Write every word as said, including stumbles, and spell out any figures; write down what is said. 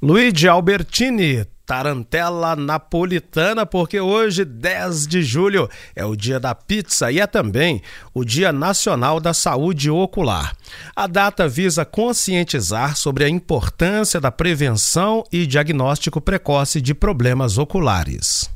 Luigi Albertini, tarantela napolitana, porque hoje, dez de julho, é o dia da pizza e é também o Dia Nacional da Saúde Ocular. A data visa conscientizar sobre a importância da prevenção e diagnóstico precoce de problemas oculares.